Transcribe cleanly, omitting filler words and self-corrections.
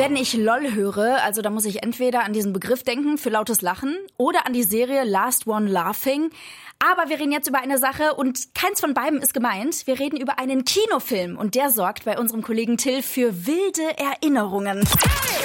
Wenn ich LOL höre, also da muss ich entweder an diesen Begriff denken für lautes Lachen oder an die Serie Last One Laughing. Aber wir reden jetzt über eine Sache und keins von beiden ist gemeint. Wir reden über einen Kinofilm und der sorgt bei unserem Kollegen Till für wilde Erinnerungen.